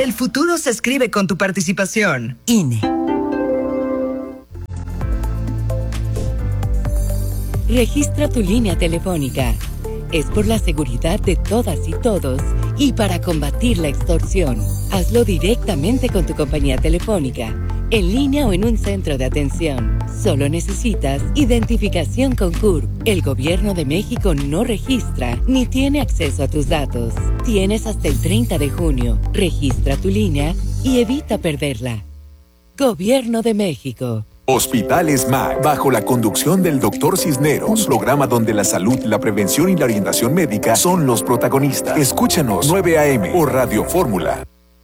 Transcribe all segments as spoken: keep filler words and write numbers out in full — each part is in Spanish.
El futuro se escribe con tu participación. I N E. Registra tu línea telefónica. Es por la seguridad de todas y todos y para combatir la extorsión. Hazlo directamente con tu compañía telefónica, en línea o en un centro de atención. Solo necesitas identificación con C U R P. El Gobierno de México no registra ni tiene acceso a tus datos. Tienes hasta el treinta de junio. Registra tu línea y evita perderla. Gobierno de México. Hospital S M A C, bajo la conducción del doctor Cisneros, programa donde la salud, la prevención y la orientación médica son los protagonistas. Escúchanos nueve a eme o Radio Fórmula.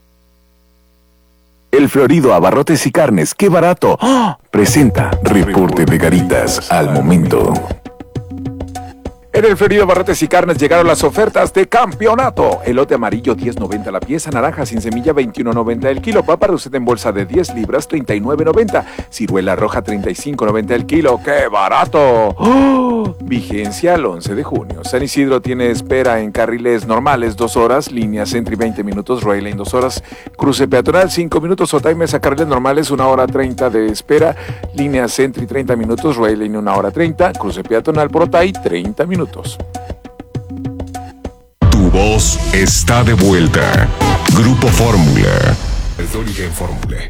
El Florido Abarrotes y Carnes, ¡qué barato! ¡Oh! Presenta Reporte de Garitas al momento. En el Florido Abarrotes y Carnes llegaron las ofertas de campeonato. Elote amarillo diez noventa la pieza, naranja sin semilla veintiuno noventa el kilo, papa reducida en bolsa de diez libras treinta y nueve noventa, ciruela roja treinta y cinco noventa el kilo. ¡Qué barato! ¡Oh! Vigencia al once de junio. San Isidro tiene espera en carriles normales dos horas, línea Sentry veinte minutos, Rail Lane dos horas, cruce peatonal cinco minutos, Otaimes a carriles normales una hora treinta de espera, línea Sentry treinta minutos, Rail Lane una hora treinta, cruce peatonal por Otay treinta minutos. Tu voz está de vuelta. Grupo Fórmula. El Dorigen Fórmula.